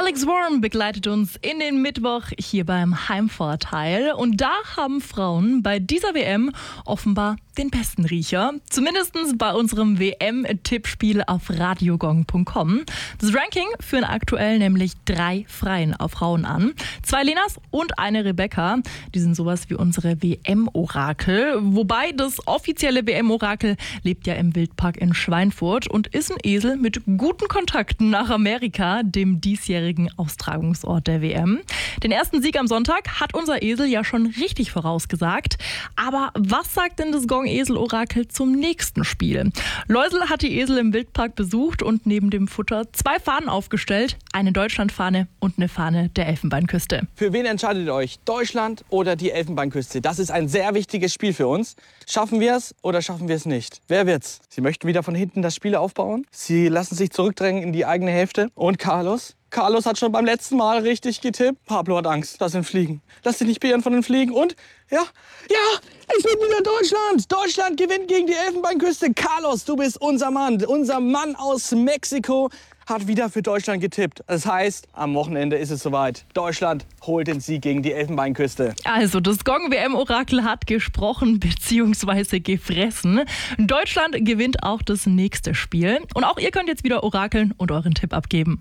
Alex Worm begleitet uns in den Mittwoch hier beim Heimvorteil. Und da haben Frauen bei dieser WM offenbar den besten Riecher. Zumindest bei unserem WM-Tippspiel auf radiogong.com. Das Ranking führen aktuell nämlich 3 Frauen an. 2 Lenas und eine Rebecca. Die sind sowas wie unsere WM-Orakel. Wobei das offizielle WM-Orakel lebt ja im Wildpark in Schweinfurt und ist ein Esel mit guten Kontakten nach Amerika, dem diesjährigen Austragungsort der WM. Den ersten Sieg am Sonntag hat unser Esel ja schon richtig vorausgesagt. Aber was sagt denn das Gong-Esel-Orakel zum nächsten Spiel? Läusel hat die Esel im Wildpark besucht und neben dem Futter 2 Fahnen aufgestellt. Eine Deutschlandfahne und eine Fahne der Elfenbeinküste. Für wen entscheidet ihr euch? Deutschland oder die Elfenbeinküste? Das ist ein sehr wichtiges Spiel für uns. Schaffen wir es oder schaffen wir es nicht? Wer wird's? Sie möchten wieder von hinten das Spiel aufbauen. Sie lassen sich zurückdrängen in die eigene Hälfte. Und Carlos? Carlos hat schon beim letzten Mal richtig getippt. Pablo hat Angst. Das sind Fliegen. Lass dich nicht beirren von den Fliegen. Und ja, es wird wieder Deutschland. Deutschland gewinnt gegen die Elfenbeinküste. Carlos, du bist unser Mann. Unser Mann aus Mexiko hat wieder für Deutschland getippt. Das heißt, am Wochenende ist es soweit. Deutschland holt den Sieg gegen die Elfenbeinküste. Also, das Gong-WM-Orakel hat gesprochen bzw. gefressen. Deutschland gewinnt auch das nächste Spiel. Und auch ihr könnt jetzt wieder orakeln und euren Tipp abgeben.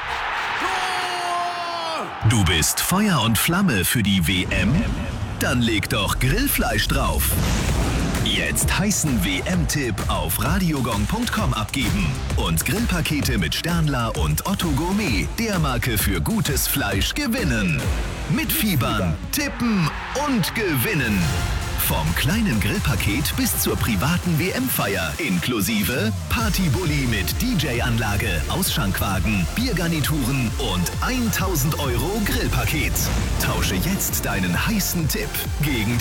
Du bist Feuer und Flamme für die WM? Dann leg doch Grillfleisch drauf. Jetzt heißen WM-Tipp auf radiogong.com abgeben und Grillpakete mit Sternler und Otto Gourmet, der Marke für gutes Fleisch, gewinnen. Mitfiebern, tippen und gewinnen. Vom kleinen Grillpaket bis zur privaten WM-Feier inklusive Partybully mit DJ-Anlage, Ausschankwagen, Biergarnituren und 1.000 € Grillpaket. Tausche jetzt deinen heißen Tipp gegen